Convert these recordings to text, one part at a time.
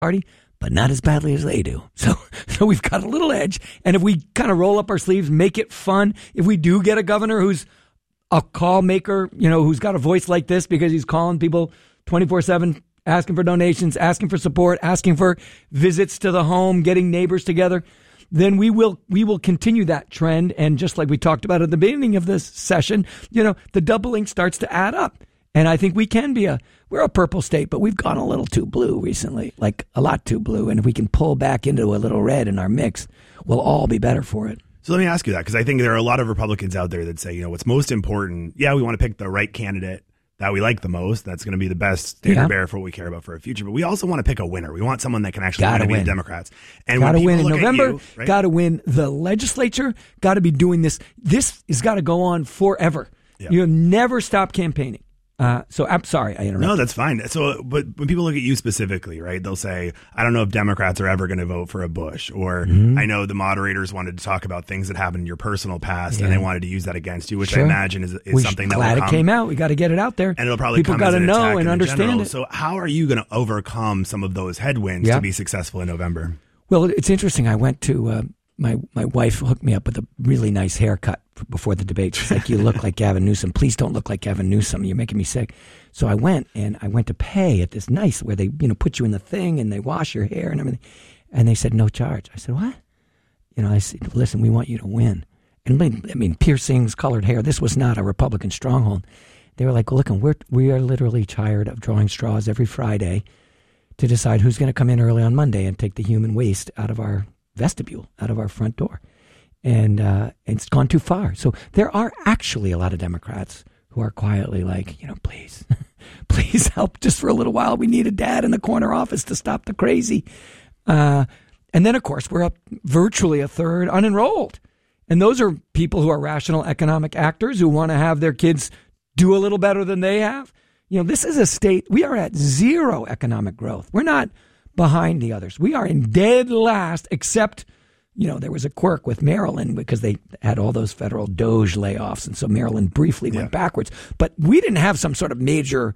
Party, but not as badly as they do. So we've got a little edge. And if we kind of roll up our sleeves, make it fun, if we do get a governor who's a call maker, who's got a voice like this because he's calling people 24/7, asking for donations, asking for support, asking for visits to the home, getting neighbors together, then we will continue that trend. And just like we talked about at the beginning of this session, the doubling starts to add up. And I think we can be we're a purple state, but we've gone a little too blue recently, like a lot too blue. And if we can pull back into a little red in our mix, we'll all be better for it. So let me ask you that, because I think there are a lot of Republicans out there that say, what's most important, we want to pick the right candidate that we like the most. That's going to be the best standard bearer for what we care about for our future. But we also want to pick a winner. We want someone that can actually win the Democrats. And got to win in November. Right? Got to win the legislature. Got to be doing this. This has got to go on forever. Yeah. You have never stopped campaigning. So I'm sorry, I interrupted. No, that's fine. So, but when people look at you specifically, right, they'll say, I don't know if Democrats are ever going to vote for a Bush, or I know the moderators wanted to talk about things that happened in your personal past and they wanted to use that against you, which I imagine is something that will come. Glad it came out. We got to get it out there. And it'll probably people come as an attack know and understand it. So how are you going to overcome some of those headwinds to be successful in November? Well, it's interesting. I went to my wife hooked me up with a really nice haircut before the debate. She's like, you look like Gavin Newsom. Please don't look like Gavin Newsom. You're making me sick. So I went to pay at this nice where they, put you in the thing and they wash your hair and everything. And they said, no charge. I said, what? I said, listen, we want you to win. And piercings, colored hair. This was not a Republican stronghold. They were like, well, look, we are literally tired of drawing straws every Friday to decide who's going to come in early on Monday and take the human waste out of our vestibule, out of our front door. And it's gone too far. So there are actually a lot of Democrats who are quietly like, please, please help just for a little while. We need a dad in the corner office to stop the crazy. And then, of course, we're up virtually a third unenrolled. And those are people who are rational economic actors who want to have their kids do a little better than they have. This is a state, we are at zero economic growth. We're not behind the others. We are in dead last, except, there was a quirk with Maryland because they had all those federal DOGE layoffs. And so Maryland briefly went backwards. But we didn't have some sort of major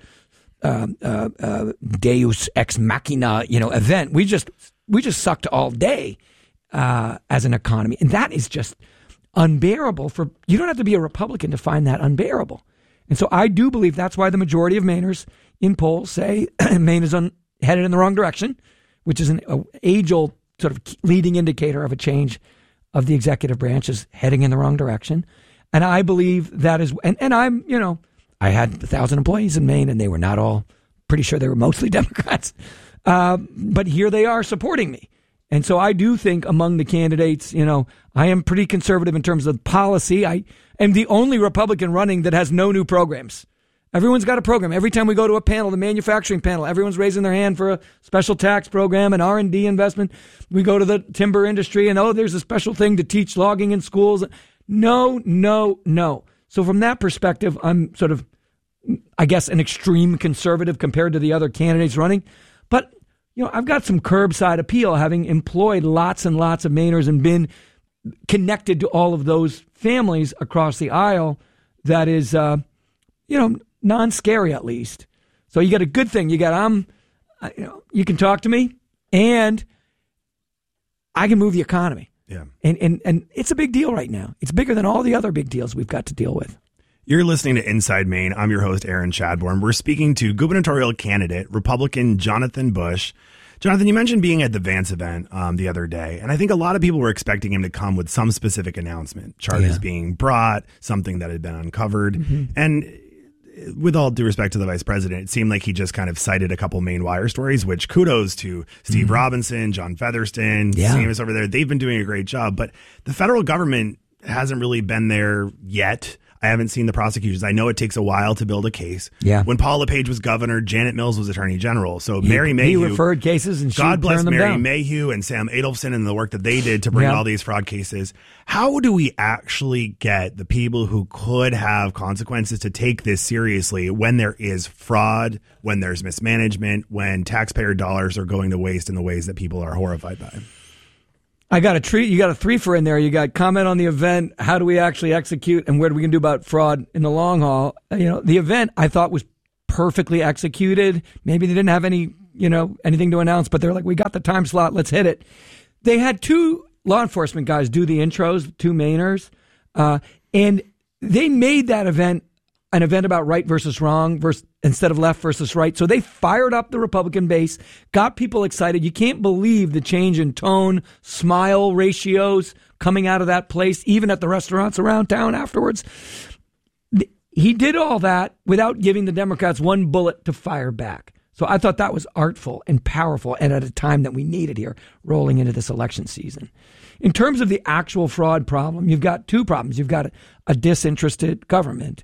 deus ex machina, event. We just sucked all day as an economy. And that is just unbearable you don't have to be a Republican to find that unbearable. And so I do believe that's why the majority of Mainers in polls say Maine is headed in the wrong direction, which is an age-old sort of leading indicator of a change of the executive branch is heading in the wrong direction. And I believe that is, and I'm, I had 1,000 employees in Maine and they were not all, pretty sure they were mostly Democrats. But here they are supporting me. And so I do think among the candidates, I am pretty conservative in terms of policy. I am the only Republican running that has no new programs. Everyone's got a program. Every time we go to a panel, the manufacturing panel, everyone's raising their hand for a special tax program, an R&D investment. We go to the timber industry and, there's a special thing to teach logging in schools. No. So from that perspective, I'm sort of, I guess, an extreme conservative compared to the other candidates running. But, I've got some curbside appeal, having employed lots and lots of Mainers and been connected to all of those families across the aisle. That is, non-scary at least. So you got a good thing. You got, you can talk to me and I can move the economy. Yeah. And it's a big deal right now. It's bigger than all the other big deals we've got to deal with. You're listening to Inside Maine. I'm your host, Aaron Chadbourne. We're speaking to gubernatorial candidate, Republican Jonathan Bush. Jonathan, you mentioned being at the Vance event the other day, and I think a lot of people were expecting him to come with some specific announcement, charges being brought, something that had been uncovered. Mm-hmm. And with all due respect to the vice president, it seemed like he just kind of cited a couple Maine Wire stories, which kudos to Steve Robinson, John Featherston, Seamus over there. They've been doing a great job, but the federal government hasn't really been there yet. I haven't seen the prosecutions. I know it takes a while to build a case. Yeah. When Paul LePage was governor, Janet Mills was attorney general. So Mary Mayhew. He referred cases and she God bless turned them Mary down. Mayhew and Sam Adelson and the work that they did to bring all these fraud cases. How do we actually get the people who could have consequences to take this seriously when there is fraud, when there's mismanagement, when taxpayer dollars are going to waste in the ways that people are horrified by? I got a treat. You got a threefer in there. You got comment on the event. How do we actually execute, and what are we going to do about fraud in the long haul? The event I thought was perfectly executed. Maybe they didn't have any anything to announce, but they're like, we got the time slot, let's hit it. They had two law enforcement guys do the intros, two Mainers, and they made that event an event about right versus wrong instead of left versus right. So they fired up the Republican base, got people excited. You can't believe the change in tone, smile ratios coming out of that place, even at the restaurants around town afterwards. He did all that without giving the Democrats one bullet to fire back. So I thought that was artful and powerful, and at a time that we needed here, rolling into this election season. In terms of the actual fraud problem, you've got two problems. You've got a disinterested government.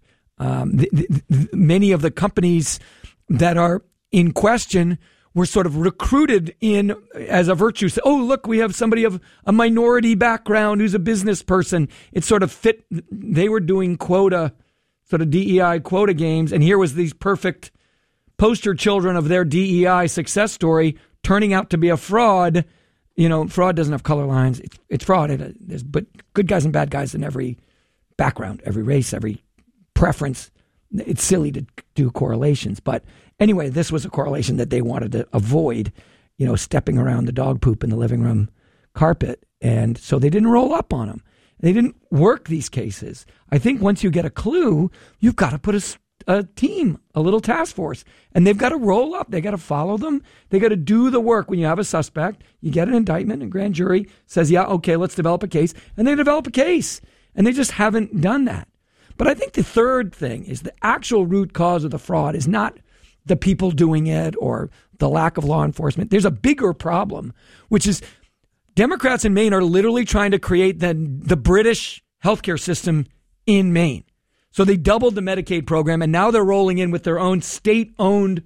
Many of the companies that are in question were sort of recruited in as a virtue. So, oh, look, we have somebody of a minority background who's a business person. It sort of fit. They were doing quota, sort of DEI quota games, and here was these perfect poster children of their DEI success story turning out to be a fraud. Fraud doesn't have color lines. It's fraud. But good guys and bad guys in every background, every race, every preference. It's silly to do correlations. But anyway, this was a correlation that they wanted to avoid, stepping around the dog poop in the living room carpet. And so they didn't roll up on them. They didn't work these cases. I think once you get a clue, you've got to put a team, a little task force, and they've got to roll up. They got to follow them. They got to do the work. When you have a suspect, you get an indictment, and grand jury says, yeah, okay, let's develop a case. And they develop a case, and they just haven't done that. But I think the third thing is the actual root cause of the fraud is not the people doing it or the lack of law enforcement. There's a bigger problem, which is Democrats in Maine are literally trying to create the British healthcare system in Maine. So they doubled the Medicaid program, and now they're rolling in with their own state-owned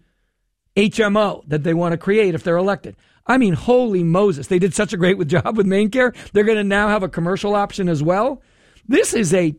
HMO that they want to create if they're elected. I mean, holy Moses. They did such a great job with MaineCare. They're going to now have a commercial option as well. This is a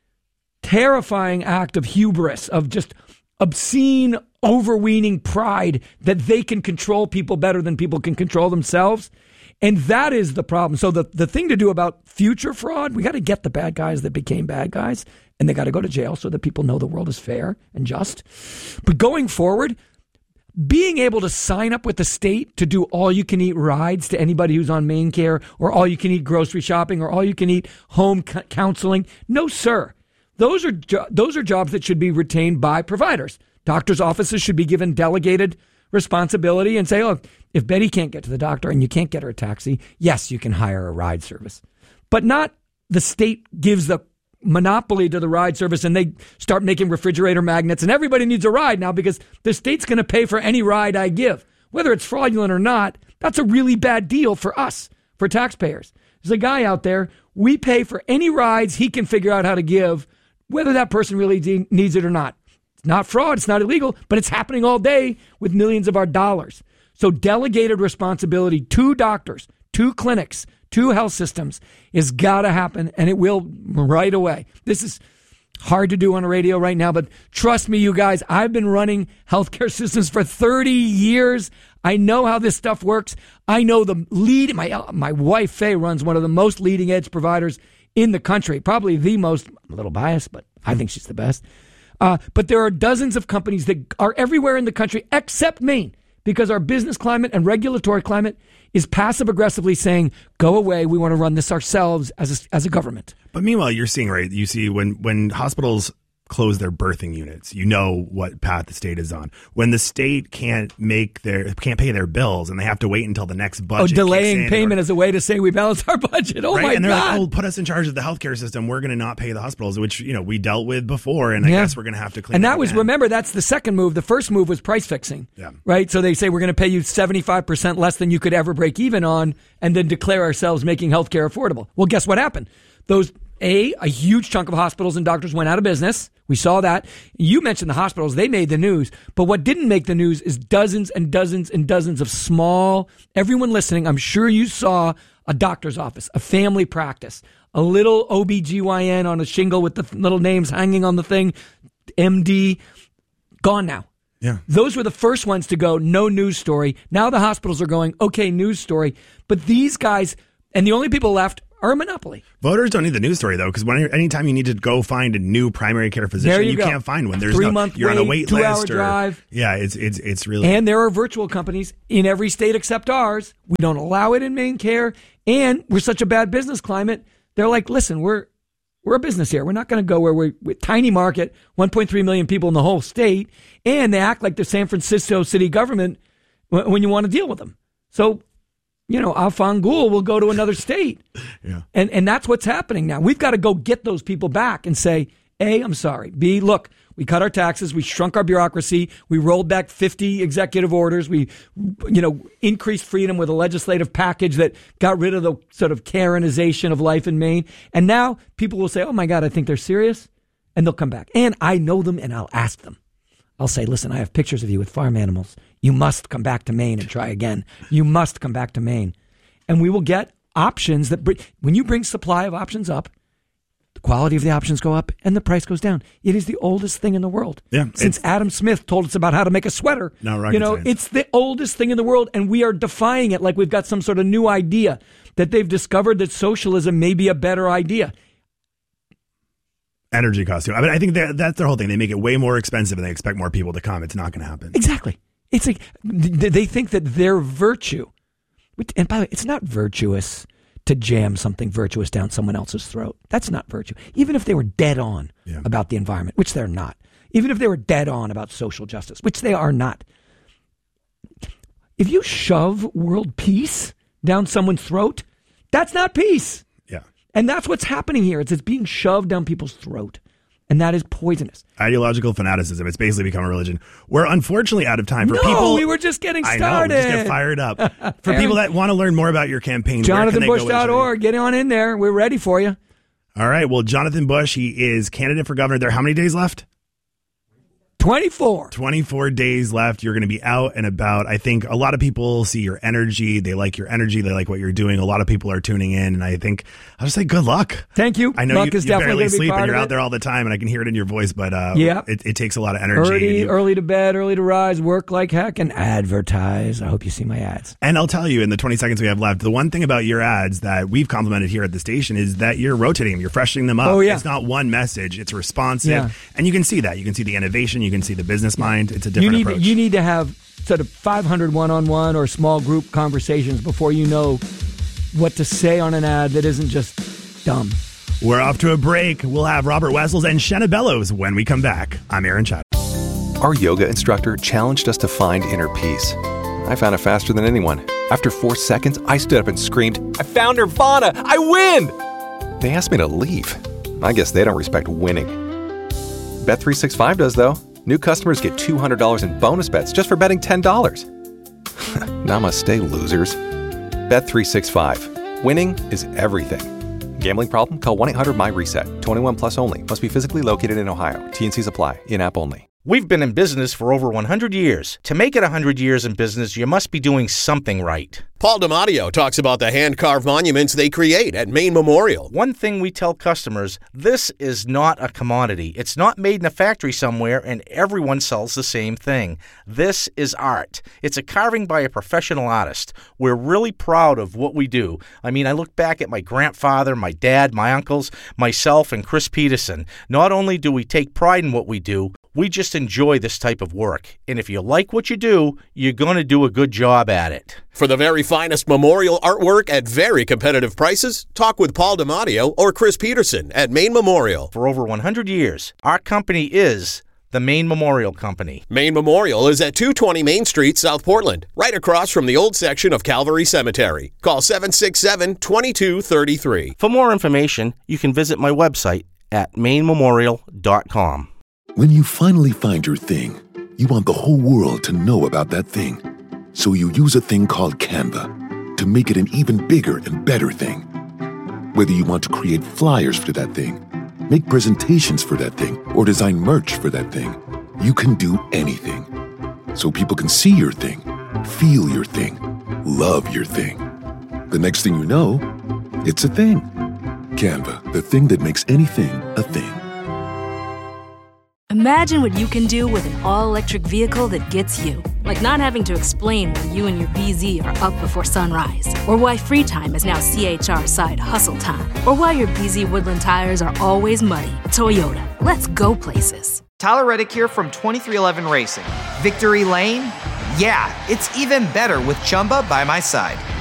terrifying act of hubris, of just obscene, overweening pride that they can control people better than people can control themselves. And that is the problem. So the thing to do about future fraud, we got to get the bad guys that became bad guys, and they got to go to jail so that people know the world is fair and just. But going forward, being able to sign up with the state to do all-you-can-eat rides to anybody who's on MaineCare, or all-you-can-eat grocery shopping, or all-you-can-eat home counseling, no, sir. Those are jobs that should be retained by providers. Doctors' offices should be given delegated responsibility and say, oh, if Betty can't get to the doctor and you can't get her a taxi, yes, you can hire a ride service. But not the state gives the monopoly to the ride service and they start making refrigerator magnets and everybody needs a ride now because the state's going to pay for any ride I give. Whether it's fraudulent or not, that's a really bad deal for us, for taxpayers. There's a guy out there, we pay for any rides he can figure out how to give, whether that person really needs it or not. It's not fraud, it's not illegal, but it's happening all day with millions of our dollars. So delegated responsibility to doctors, to clinics, to health systems is got to happen, and it will right away. This is hard to do on the radio right now, but trust me, you guys, I've been running healthcare systems for 30 years. I know how this stuff works. I know the lead. My wife, Faye, runs one of the most leading edge providers in the country, probably the most. I'm a little biased, but I think she's the best. But there are dozens of companies that are everywhere in the country except Maine, because our business climate and regulatory climate is passive-aggressively saying, go away, we want to run this ourselves as a government. But meanwhile, you're seeing, right, you see when hospitals close their birthing units, you know what path the state is on. When the state can't pay their bills and they have to wait until the next budget. Delaying payment is a way to say we balance our budget. Oh, right? My God. And they're like, oh, put us in charge of the healthcare system. We're going to not pay the hospitals, which, we dealt with before. And I guess we're going to have to clean it up. And remember, that's the second move. The first move was price fixing. Yeah. Right. So they say we're going to pay you 75% less than you could ever break even on, and then declare ourselves making healthcare affordable. Well, guess what happened? A huge chunk of hospitals and doctors went out of business. We saw that. You mentioned the hospitals. They made the news. But what didn't make the news is dozens and dozens and dozens of small, everyone listening, I'm sure you saw a doctor's office, a family practice, a little OBGYN on a shingle with the little names hanging on the thing, MD, gone now. Yeah. Those were the first ones to go, no news story. Now the hospitals are going, okay, news story. But these guys, and the only people left are a monopoly. Voters don't need the news story, though, because anytime you need to go find a new primary care physician, you can't find one. There's 3-month you're on a wait 2-hour list. drive. Yeah, it's really. And there are virtual companies in every state except ours. We don't allow it in MaineCare, and we're such a bad business climate. They're like, listen, we're a business here. We're not going to go where we're tiny market, 1.3 million people in the whole state, and they act like the San Francisco city government when you want to deal with them. So, Afan Ghul will go to another state. Yeah. And that's what's happening now. We've got to go get those people back and say, A, I'm sorry. B, look, we cut our taxes. We shrunk our bureaucracy. We rolled back 50 executive orders. We, increased freedom with a legislative package that got rid of the sort of Karenization of life in Maine. And now people will say, oh, my God, I think they're serious. And they'll come back. And I know them, and I'll ask them. I'll say, listen, I have pictures of you with farm animals. You must come back to Maine and try again. You must come back to Maine. And we will get options when you bring supply of options up, the quality of the options go up and the price goes down. It is the oldest thing in the world. Yeah, since Adam Smith told us about how to make a sweater. No, rocket science. It's the oldest thing in the world, and we are defying it like we've got some sort of new idea that they've discovered that socialism may be a better idea. Energy costs too. I mean, I think that's their whole thing. They make it way more expensive and they expect more people to come. It's not going to happen. Exactly. It's like they think that their virtue, and by the way, it's not virtuous to jam something virtuous down someone else's throat. That's not virtue. Even if they were dead on about the environment, which they're not. Even if they were dead on about social justice, which they are not. If you shove world peace down someone's throat, that's not peace. Yeah. And that's what's happening here. It's being shoved down people's throat. And that is poisonous. Ideological fanaticism. It's basically become a religion. We're unfortunately out of time. For people, we were just getting started. I know, just get fired up. For people that want to learn more about your campaign, JonathanBush.org. Get on in there. We're ready for you. All right. Well, Jonathan Bush, he is candidate for governor. There, how many days left? 24. 24 days left. You're going to be out and about. I think a lot of people see your energy. They like your energy. They like what you're doing. A lot of people are tuning in. And I think I'll just say good luck. Thank you. I know luck you is definitely barely sleep and you're out out there all the time. And I can hear it in your voice. But it takes a lot of Early energy. early to bed, early to rise, work like heck, and advertise. I hope you see my ads. And I'll tell you, in the 20 seconds we have left, the one thing about your ads that we've complimented here at the station is that you're rotating them. You're freshening them up. Oh, yeah. It's not one message. It's responsive. Yeah. And you can see that. You can see the innovation. You can see the business mind. It's a different approach. You need to have sort of 500 one-on-one or small group conversations before you know what to say on an ad that isn't just dumb. We're off to a break. We'll have Robert Wessels and Shenna Bellows when we come back. I'm Aaron Chad. Our yoga instructor challenged us to find inner peace. I found it faster than anyone. After 4 seconds, I stood up and screamed, "I found Nirvana! I win!" They asked me to leave. I guess they don't respect winning. Bet365 does, though. New customers get $200 in bonus bets just for betting $10. Namaste, losers. Bet365. Winning is everything. Gambling problem? Call 1-800-MY-RESET. 21 plus only. Must be physically located in Ohio. T&Cs apply. In-app only. We've been in business for over 100 years. To make it 100 years in business, you must be doing something right. Paul DiMatteo talks about the hand-carved monuments they create at Maine Memorial. One thing we tell customers, this is not a commodity. It's not made in a factory somewhere and everyone sells the same thing. This is art. It's a carving by a professional artist. We're really proud of what we do. I mean, I look back at my grandfather, my dad, my uncles, myself, and Chris Peterson. Not only do we take pride in what we do, we just enjoy this type of work. And if you like what you do, you're going to do a good job at it. For the very finest memorial artwork at very competitive prices, talk with Paul DiMatteo or Chris Peterson at Maine Memorial. For over 100 years, our company is the Maine Memorial Company. Maine Memorial is at 220 Main Street, South Portland, right across from the old section of Calvary Cemetery. Call 767-2233. For more information, you can visit my website at mainememorial.com. When you finally find your thing, you want the whole world to know about that thing. So you use a thing called Canva to make it an even bigger and better thing. Whether you want to create flyers for that thing, make presentations for that thing, or design merch for that thing, you can do anything. So people can see your thing, feel your thing, love your thing. The next thing you know, it's a thing. Canva, the thing that makes anything a thing. Imagine what you can do with an all-electric vehicle that gets you. Like not having to explain why you and your BZ are up before sunrise, or why free time is now CHR side hustle time, or why your BZ Woodland tires are always muddy. Toyota, let's go places. Tyler Reddick here from 2311 Racing. Victory Lane? Yeah, it's even better with Chumba by my side.